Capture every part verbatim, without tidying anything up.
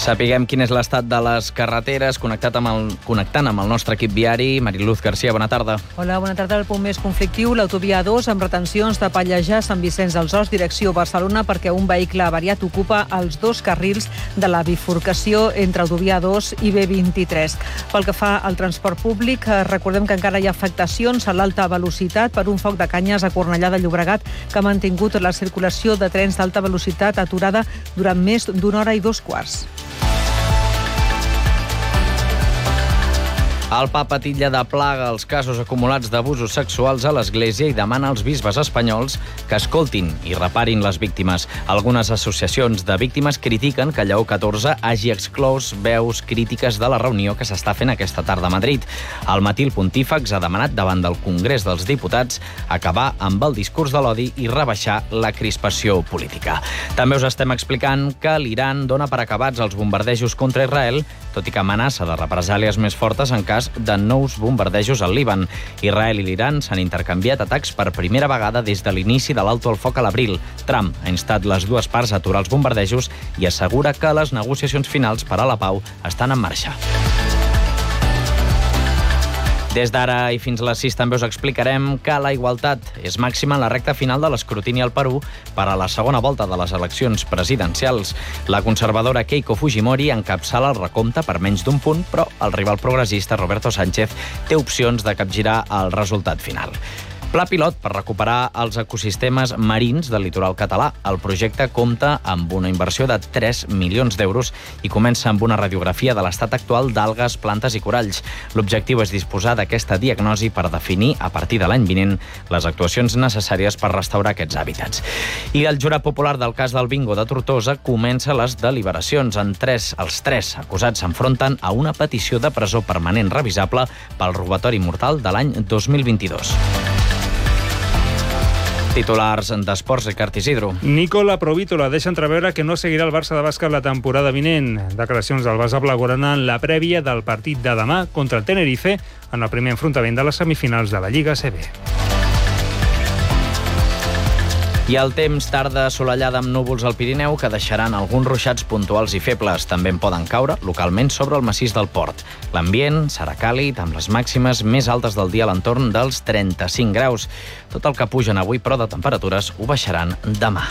Sapiguem quin és l'estat de les carreteres, connectat amb el, connectant amb el nostre equip viari. Mariluz Garcia, bona tarda. Hola, bona tarda. El punt més conflictiu, l'autovia A dos, amb retencions de Pallejà, Sant Vicenç dels Horts, direcció Barcelona, perquè un vehicle avariat ocupa els dos carrils de la bifurcació entre autovia A dos i B vint-i-tres. Pel que fa al transport públic, recordem que encara hi ha afectacions a l'alta velocitat per un foc de canyes a Cornellà de Llobregat, que ha mantingut la circulació de trens d'alta velocitat aturada durant més d'una hora i dos quarts. El papa titlla de plaga els casos acumulats d'abusos sexuals a l'Església i demana als bisbes espanyols que escoltin i reparin les víctimes. Algunes associacions de víctimes critiquen que Lleó catorze hagi exclòs veus crítiques de la reunió que s'està fent aquesta tarda a Madrid. Al matí el pontífex ha demanat davant del Congrés dels Diputats acabar amb el discurs de l'odi i rebaixar la crispació política. També us estem explicant que l'Iran dona per acabats els bombardejos contra Israel, tot i que amenaça de represàlies més fortes en cas de nous bombardejos al Líban. Israel i l'Iran s'han intercanviat atacs per primera vegada des de l'inici de l'alto al foc a l'abril. Trump ha instat les dues parts a aturar els bombardejos i assegura que les negociacions finals per a la pau estan en marxa. Des d'ara i fins a les sis també us explicarem que la igualtat és màxima en la recta final de l'escrutini al Perú per a la segona volta de les eleccions presidencials. La conservadora Keiko Fujimori encapçala el recompte per menys d'un punt, però el rival progressista Roberto Sánchez té opcions de capgirar el resultat final. Pla pilot per recuperar els ecosistemes marins del litoral català. El projecte compta amb una inversió de tres milions d'euros i comença amb una radiografia de l'estat actual d'algues, plantes i coralls. L'objectiu és disposar d'aquesta diagnosi per definir, a partir de l'any vinent, les actuacions necessàries per restaurar aquests hàbitats. I el jurat popular del cas del bingo de Tortosa comença les deliberacions. En tres, els tres acusats s'enfronten a una petició de presó permanent revisable pel robatori mortal de l'any dos mil vint-i-dos. Titulars d'esports, Ricard Isidro. Nicola Provítola deixa entreveure que no seguirà el Barça de bàsquet la temporada vinent. Declaracions del Barça blaugrana en la prèvia del partit de demà contra el Tenerife en el primer enfrontament de les semifinals de la Lliga A C B. I el temps, tarda assolellada amb núvols al Pirineu que deixaran alguns ruixats puntuals i febles. També en poden caure localment sobre el massís del Port. L'ambient serà càlid amb les màximes més altes del dia a l'entorn dels trenta-cinc graus. Tot el que pugen avui, però de temperatures, ho baixaran demà.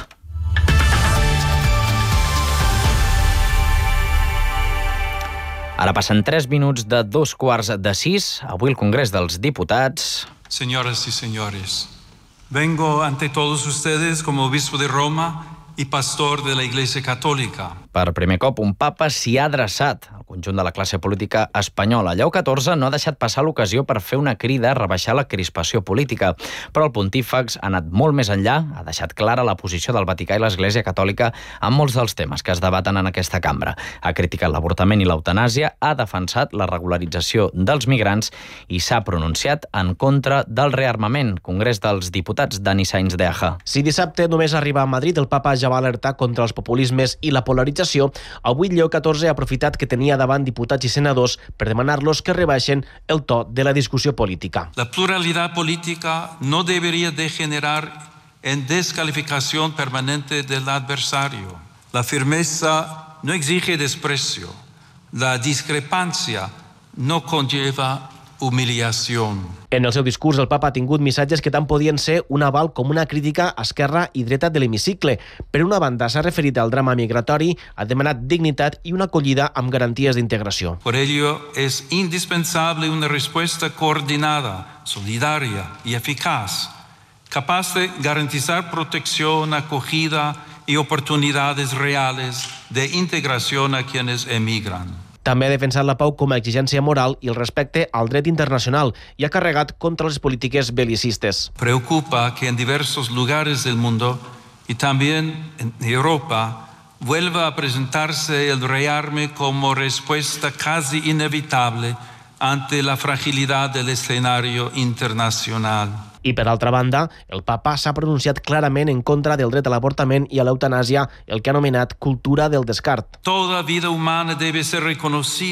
Ara passen tres minuts de dos quarts de sis. Avui el Congrés dels Diputats... Señoras y señores, vengo ante todos ustedes como obispo de Roma y pastor de la Iglesia Católica. Per primer cop, un papa s'hi ha adreçat al conjunt de la classe política espanyola. Lleó catorze no ha deixat passar l'ocasió per fer una crida a rebaixar la crispació política, però el pontífex ha anat molt més enllà, ha deixat clara la posició del Vaticà i l'Església Catòlica en molts dels temes que es debaten en aquesta cambra. Ha criticat l'avortament i l'eutanàsia, ha defensat la regularització dels migrants i s'ha pronunciat en contra del rearmament. Congrés dels Diputats, Dani Sainz de Aja. Si dissabte només arriba a Madrid, el papa ja va alertar contra els populismes i la polarització. Avui Lleó catorze ha aprofitat que tenia davant diputats i senadors per demanar-los que rebaixen el to de la discussió política. La pluralidad política no debería degenerar en descalificación permanente del adversario. La firmeza no exige desprecio. La discrepancia no conlleva humiliación. En el seu discurs, el papa ha tingut missatges que tant podien ser un aval com una crítica a esquerra i dreta de l'hemicicle. Per una banda, s'ha referit al drama migratori, ha demanat dignitat i una acollida amb garanties d'integració. Por ello, es indispensable una respuesta coordinada, solidaria y eficaz, capaz de garantizar protección, acogida y oportunidades reales de integración a quienes emigran. També ha defensat la pau com a exigència moral i el respecte al dret internacional i ha carregat contra les polítiques belicistes. Preocupa que en diversos lugares del mundo y también en Europa vuelva a presentarse el rearme como respuesta casi inevitable ante la fragilidad del escenario internacional. I, per altra banda, el papa s'ha pronunciat clarament en contra del dret a l'avortament i a l'eutanàsia, el que ha anomenat cultura del descart. Toda vida humana debe ser reconocida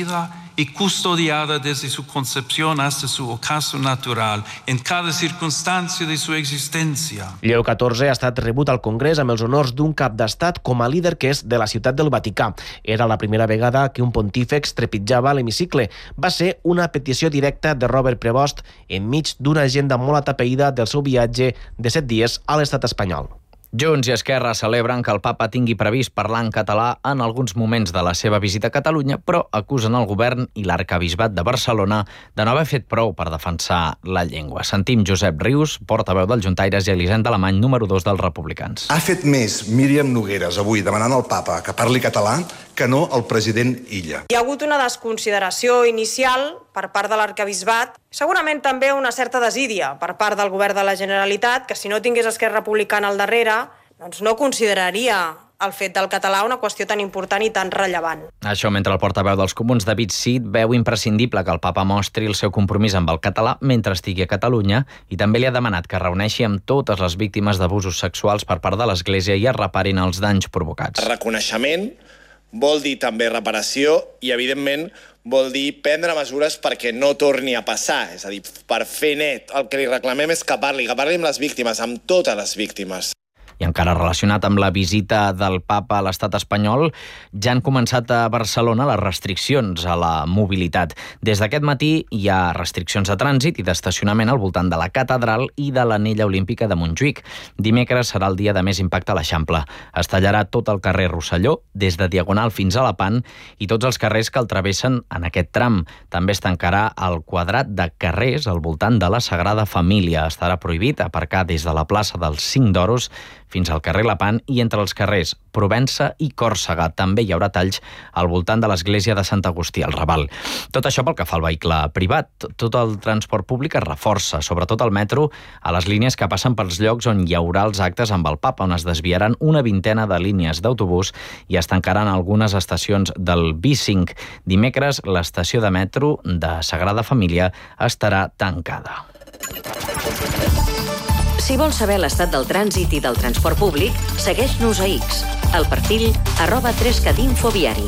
y custodiada desde su concepción hasta su ocaso natural, en cada circunstancia de su existencia. Lleó catorze ha estat rebut al Congrés amb els honors d'un cap d'estat com a líder que és de la ciutat del Vaticà. Era la primera vegada que un pontífex trepitjava l'hemicicle. Va ser una petició directa de Robert Prevost enmig d'una agenda molt atapeïda del seu viatge de set dies a l'estat espanyol. Junts i Esquerra celebren que el papa tingui previst parlar en català en alguns moments de la seva visita a Catalunya, però acusen el govern i l'arcabisbat de Barcelona de no haver fet prou per defensar la llengua. Sentim Josep Rius, portaveu dels juntaires, i Elisenda Alemany, número dos dels republicans. Ha fet més Míriam Nogueras avui demanant al papa que parli català que no el president Illa. Hi ha hagut una desconsideració inicial per part de l'arcabisbat, segurament també una certa desídia per part del govern de la Generalitat, que si no tingués Esquerra Republicana al darrere, doncs no consideraria el fet del català una qüestió tan important i tan rellevant. Això mentre el portaveu dels comuns, David Cid, veu imprescindible que el papa mostri el seu compromís amb el català mentre estigui a Catalunya i també li ha demanat que reuneixi amb totes les víctimes d'abusos sexuals per part de l'Església i es reparin els danys provocats. Reconeixement vol dir també reparació i, evidentment, vol dir prendre mesures perquè no torni a passar. És a dir, per fer net, el que li reclamem és que parli, que parli amb les víctimes, amb totes les víctimes. I encara relacionat amb la visita del papa a l'estat espanyol, ja han començat a Barcelona les restriccions a la mobilitat. Des d'aquest matí hi ha restriccions de trànsit i d'estacionament al voltant de la catedral i de l'anella olímpica de Montjuïc. Dimecres serà el dia de més impacte a l'Eixample. Es tallarà tot el carrer Rosselló, des de Diagonal fins a la Pan, i tots els carrers que el travessen en aquest tram. També es tancarà el quadrat de carrers al voltant de la Sagrada Família. Estarà prohibit aparcar des de la plaça dels Cinc d'Oros fins al carrer Lapan i entre els carrers Provença i Còrsega. També hi haurà talls al voltant de l'església de Sant Agustí al Raval. Tot això pel que fa al vehicle privat. Tot el transport públic es reforça, sobretot el metro, a les línies que passen pels llocs on hi haurà els actes amb el papa, on es desviaran una vintena de línies d'autobús i es tancaran algunes estacions del B cinc. Dimecres, l'estació de metro de Sagrada Família estarà tancada. Si vols saber l'estat del trànsit i del transport públic, segueix-nos a X, al perfil arroba trescat infoviari.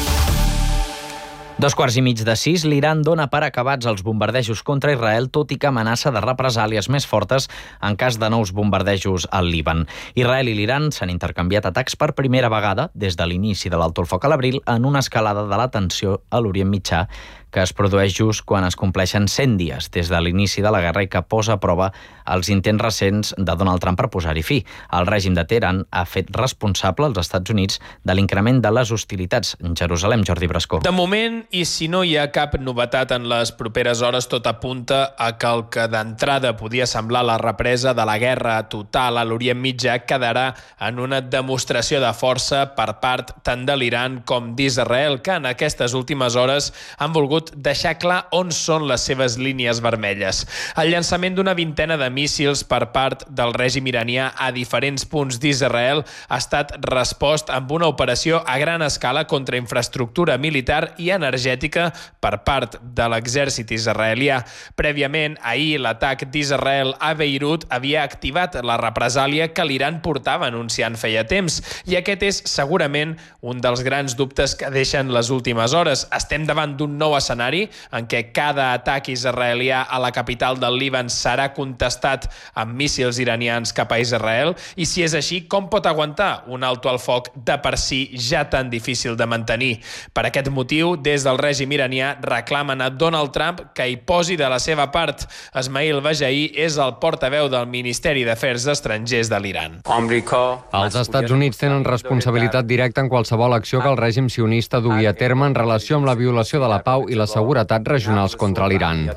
Dos quarts i mig de sis, l'Iran dona per acabats els bombardejos contra Israel, tot i que amenaça de represàlies més fortes en cas de nous bombardejos al Líban. Israel i l'Iran s'han intercanviat atacs per primera vegada des de l'inici de l'alto el foc a l'abril en una escalada de la tensió a l'Orient Mitjà que es produeix just quan es compleixen cent dies des de l'inici de la guerra i que posa a prova els intents recents de Donald Trump per posar-hi fi. El règim de Teheran ha fet responsable als Estats Units de l'increment de les hostilitats. En Jerusalem, Jordi Brascó. De moment, i si no hi ha cap novetat en les properes hores, tot apunta a que el que d'entrada podia semblar la represa de la guerra total a l'Orient Mitjà quedarà en una demostració de força per part tant de l'Iran com d'Israel, que en aquestes últimes hores han volgut deixar clar on són les seves línies vermelles. El llançament d'una vintena de míssils per part del règim iranià a diferents punts d'Israel ha estat respost amb una operació a gran escala contra infraestructura militar i energètica per part de l'exèrcit israelià. Prèviament, ahir, l'atac d'Israel a Beirut havia activat la represàlia que l'Iran portava anunciant feia temps, i aquest és segurament un dels grans dubtes que deixen les últimes hores. Estem davant d'un nou escenari en què cada atac israelià a la capital del Líban serà contestat amb míssils iranians cap a Israel, i si és així, com pot aguantar un alto al foc de per si ja tan difícil de mantenir? Per aquest motiu, des del règim iranià reclamen a Donald Trump que hi posi de la seva part. Esmail Bajaí és el portaveu del Ministeri d'Afers Estrangers de l'Iran. Els Estats Units tenen responsabilitat directa en qualsevol acció que el règim sionista dugui a terme en relació amb la violació de la pau i la seguretat regionals contra l'Iran.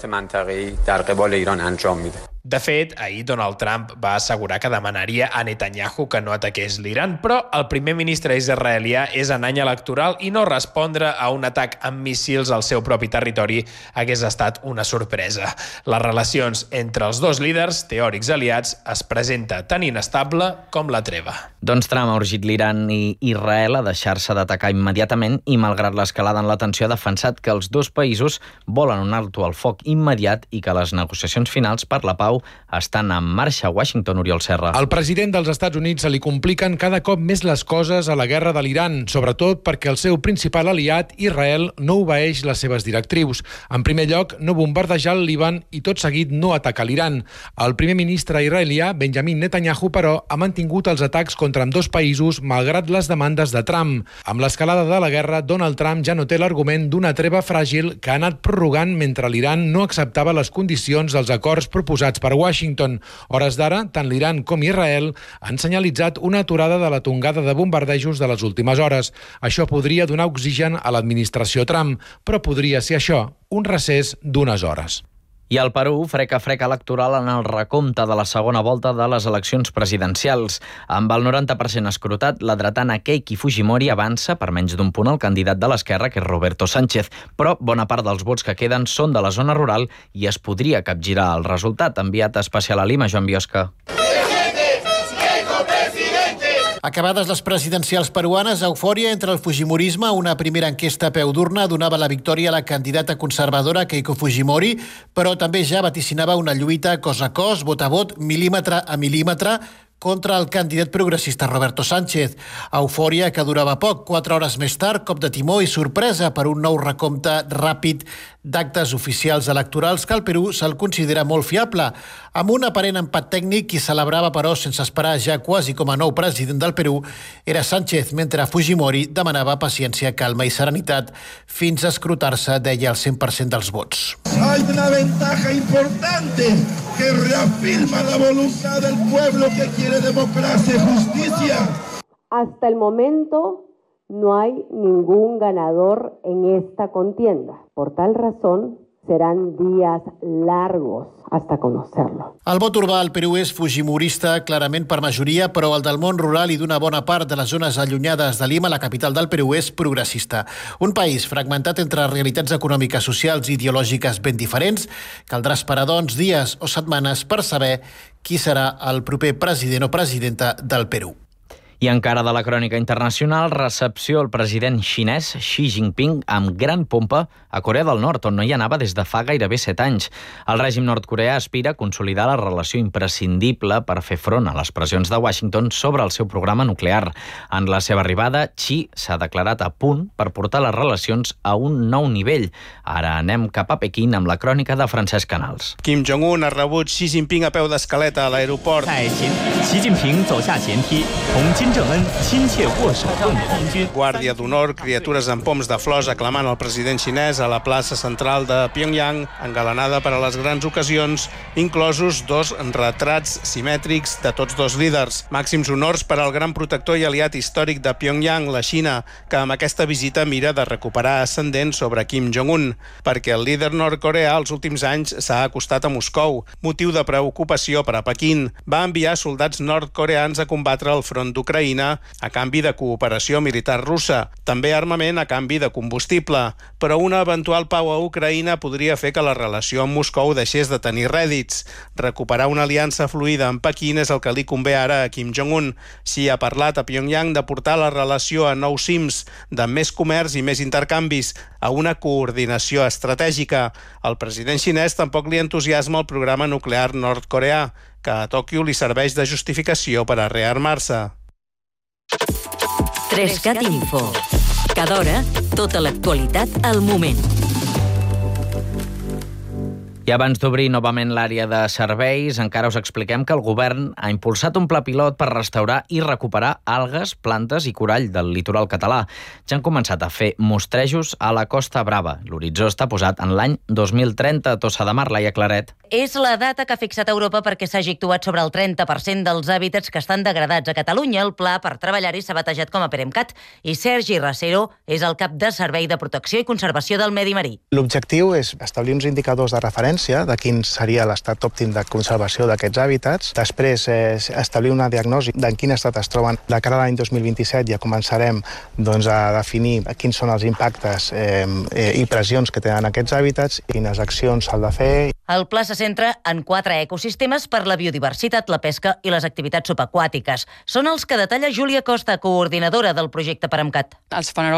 De fet, ahir Donald Trump va assegurar que demanaria a Netanyahu que no ataqués l'Iran, però el primer ministre israelià és en any electoral i no respondre a un atac amb míssils al seu propi territori hagués estat una sorpresa. Les relacions entre els dos líders teòrics aliats es presenta tan inestable com la treva. Doncs Trump ha urgit l'Iran i Israel a deixar-se d'atacar immediatament i, malgrat l'escalada en la tensió, ha defensat que els dos països volen un alto al foc immediat i que les negociacions finals per la pau pau estan en marxa a Washington. Oriol Serra. Al president dels Estats Units se li compliquen cada cop més les coses a la guerra de l'Iran, sobretot perquè el seu principal aliat, Israel, no obeeix les seves directrius. En primer lloc, no bombardejar el Líban i tot seguit no atacar l'Iran. El primer ministre israelià, Benjamin Netanyahu, però, ha mantingut els atacs contra ambdós països malgrat les demandes de Trump. Amb l'escalada de la guerra, Donald Trump ja no té l'argument d'una treva fràgil que ha anat prorrogant mentre l'Iran no acceptava les condicions dels acords proposats per Washington. Hores d'ara, tant l'Iran com Israel han senyalitzat una aturada de la tongada de bombardejos de les últimes hores. Això podria donar oxigen a l'administració Trump, però podria ser això, un recés d'unes hores. I al Perú, freca-freca electoral en el recompte de la segona volta de les eleccions presidencials. Amb el noranta per cent escrutat, la dretana Keiko Fujimori avança per menys d'un punt el candidat de l'esquerra, que és Roberto Sánchez, però bona part dels vots que queden són de la zona rural i es podria capgirar el resultat. Enviat especial a Lima, Joan Biosca. Acabades les presidencials peruanes, eufòria entre el fujimorisme. Una primera enquesta a peu d'urna donava la victòria a la candidata conservadora Keiko Fujimori, però també ja vaticinava una lluita cos a cos, vot a vot, mil·límetre a mil·límetre, contra el candidat progressista Roberto Sánchez. Eufòria que durava poc. Quatre hores més tard, cop de timó i sorpresa per un nou recompte ràpid d'actes oficials electorals que al Perú se'l considera molt fiable. Amb un aparent empat tècnic, qui celebrava però sense esperar ja quasi com a nou president del Perú era Sánchez, mentre Fujimori demanava paciència, calma i serenitat fins a escrutar-se, deia, el cent per cent dels vots. Hay una ventaja importante que reafirma la voluntad del pueblo que quiere democracia y justicia. Hasta el momento no hay ningún ganador en esta contienda. Por tal razón, serán días largos hasta conocerlo. El vot urbà al Perú és fujimorista clarament per majoria, però el del món rural i d'una bona part de les zones allunyades de Lima, la capital del Perú, és progressista. Un país fragmentat entre realitats econòmiques, socials i ideològiques ben diferents. Caldrà esperar, doncs, dies o setmanes per saber qui serà el proper president o presidenta del Perú. I encara de la crònica internacional, recepció al president xinès Xi Jinping amb gran pompa a Corea del Nord, on no hi anava des de fa gairebé set anys. El règim nord-coreà aspira a consolidar la relació imprescindible per fer front a les pressions de Washington sobre el seu programa nuclear. En la seva arribada, Xi s'ha declarat a punt per portar les relacions a un nou nivell. Ara anem cap a Pequín amb la crònica de Francesc Canals. Kim Jong-un ha rebut Xi Jinping a peu d'escaleta a l'aeroport. Xi Jinping 走下前梯，同金正恩亲切握手问皇军。 Guàrdia d'honor, criatures amb poms de flors aclamant el president xinès a la plaça central de Pyongyang, engalanada per a les grans ocasions, inclosos dos retrats simètrics de tots dos líders. Màxims honors per al gran protector i aliat històric de Pyongyang, la Xina, que amb aquesta visita mira de recuperar ascendent sobre Kim Jong-un, perquè el líder nord-coreà als últims anys s'ha acostat a Moscou, motiu de preocupació per a Pequín. Va enviar soldats nord-coreans a combatre al front d'Ucraïna a canvi de cooperació militar russa, també armament a canvi de combustible, però una eventual pau a Ucraïna podria fer que la relació amb Moscou deixés de tenir rèdits. Recuperar una aliança fluida amb Pequín és el que li convé ara a Kim Jong-un. Xi ha parlat a Pyongyang de portar la relació a nous cims, de més comerç i més intercanvis, a una coordinació estratègica. Al president xinès tampoc li entusiasma el programa nuclear nord-coreà, que a Tòquio li serveix de justificació per a rearmar-se. trescat Info. Cada hora, tota l'actualitat al moment. I abans d'obrir novament l'àrea de serveis, encara us expliquem que el govern ha impulsat un pla pilot per restaurar i recuperar algues, plantes i corall del litoral català. Ja han començat a fer mostrejos a la Costa Brava. L'horitzó està posat en l'any dos mil trenta. Tossa de Mar, Laia Claret. És la data que ha fixat Europa perquè s'hagi actuat sobre el trenta per cent dels hàbitats que estan degradats a Catalunya. El pla per treballar-hi s'ha batejat com a PEREMCAT i Sergi Racero és el cap de Servei de Protecció i Conservació del Medi Marí. L'objectiu és establir uns indicadors de referència de quin seria l'estat òptim de conservació d'aquests hàbitats. Després eh, establir una diagnosi de en quin estat es troben. De cara a l'any dos mil vint-i-set ja començarem doncs, a definir quins són els impactes eh, eh, i pressions que tenen aquests hàbitats i quines accions s'han de fer. El pla se centra en quatre ecosistemes per la biodiversitat, la pesca i les activitats subaquàtiques. Són els que detalla Júlia Costa, coordinadora del projecte PEREMCAT. Els faneròs